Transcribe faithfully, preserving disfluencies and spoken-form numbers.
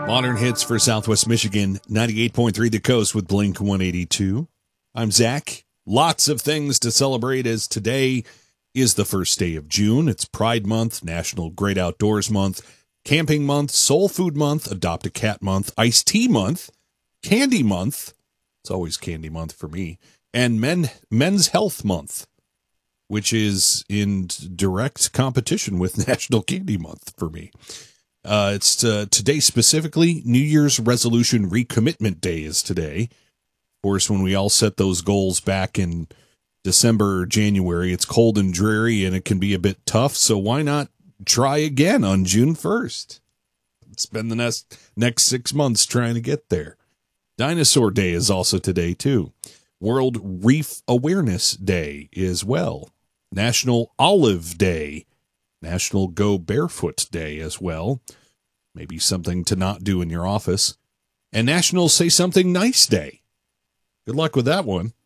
Modern hits for Southwest Michigan, ninety-eight point three The Coast with Blink one eighty-two. I'm Zach. Lots of things to celebrate as today is the first day of June. It's Pride Month, National Great Outdoors Month, Camping Month, Soul Food Month, Adopt a Cat Month, Iced Tea Month, Candy Month. It's always Candy Month for me. And Men Men's Health Month, which is in direct competition with National Candy Month for me. Uh, it's uh, today specifically, New Year's Resolution Recommitment Day is today. Of course, when we all set those goals back in December or January, it's cold and dreary and it can be a bit tough. So why not try again on June first? Spend the next, next six months trying to get there. Dinosaur Day is also today, too. World Reef Awareness Day as well. National Olive Day. National Go Barefoot Day as well. Maybe something to not do in your office. And National Say Something Nice Day. Good luck with that one.